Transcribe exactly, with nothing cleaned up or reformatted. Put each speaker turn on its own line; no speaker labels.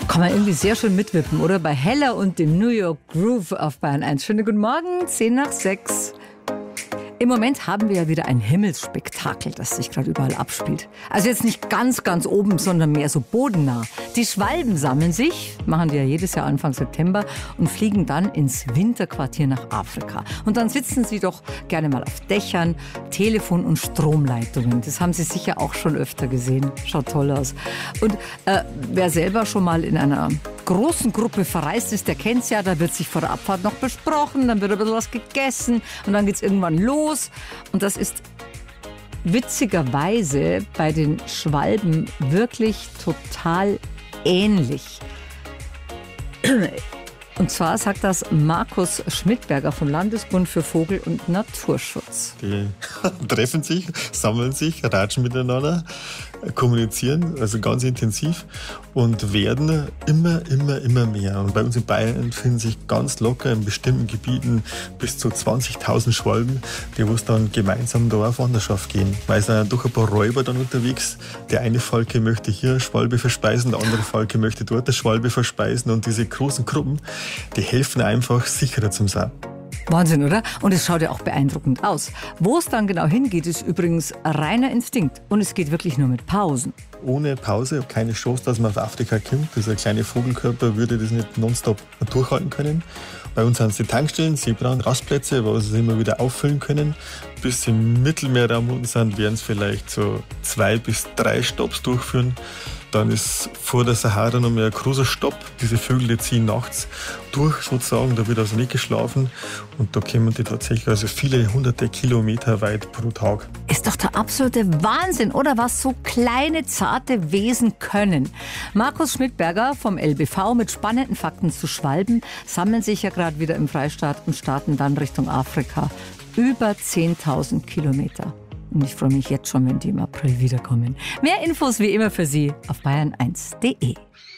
Kann man irgendwie sehr schön mitwippen, oder? Bei Hella und dem New York Groove auf Bayern eins. Schönen guten Morgen, zehn nach sechs. Im Moment haben wir ja wieder ein Himmelsspektakel, das sich gerade überall abspielt. Also jetzt nicht ganz, ganz oben, sondern mehr so bodennah. Die Schwalben sammeln sich, machen die ja jedes Jahr Anfang September und fliegen dann ins Winterquartier nach Afrika. Und dann sitzen sie doch gerne mal auf Dächern, Telefon- und Stromleitungen. Das haben Sie sicher auch schon öfter gesehen. Schaut toll aus. Und äh, wer selber schon mal in einer großen Gruppe verreist ist, der kennt's ja, da wird sich vor der Abfahrt noch besprochen, dann wird ein bisschen was gegessen und dann geht's irgendwann los. Und das ist witzigerweise bei den Schwalben wirklich total ähnlich. Und zwar sagt das Markus Schmidberger vom Landesbund für Vogel- und Naturschutz.
Die treffen sich, sammeln sich, ratschen miteinander, kommunizieren, also ganz intensiv und werden immer, immer, immer mehr. Und bei uns in Bayern finden sich ganz locker in bestimmten Gebieten bis zu zwanzigtausend Schwalben, die wo es dann gemeinsam da auf Wanderschaft gehen. Weil es sind doch ein paar Räuber dann unterwegs. Der eine Falke möchte hier eine Schwalbe verspeisen, der andere Falke möchte dort eine Schwalbe verspeisen und diese großen Gruppen, die helfen einfach, sicherer zu sein.
Wahnsinn, oder? Und es schaut ja auch beeindruckend aus. Wo es dann genau hingeht, ist übrigens reiner Instinkt. Und es geht wirklich nur mit Pausen.
Ohne Pause, keine Chance, dass man auf Afrika kommt. Dieser kleine Vogelkörper würde das nicht nonstop durchhalten können. Bei uns sind es die Tankstellen, sie brauchen Rastplätze, wo sie immer wieder auffüllen können. Bis sie im Mittelmeerraum unten sind, werden es vielleicht so zwei bis drei Stopps durchführen. Dann ist vor der Sahara noch mehr ein großer Stopp. Diese Vögel, die ziehen nachts durch sozusagen, da wird also nicht geschlafen. Und da kommen die tatsächlich also viele hunderte Kilometer weit pro Tag.
Ist doch der absolute Wahnsinn, oder was so kleine, zarte Wesen können. Markus Schmidberger vom L B V mit spannenden Fakten zu Schwalben sammeln sich ja gerade wieder im Freistaat und starten dann Richtung Afrika. Über zehntausend Kilometer. Und ich freue mich jetzt schon, wenn die im April wiederkommen. Mehr Infos wie immer für Sie auf bayern eins punkt de.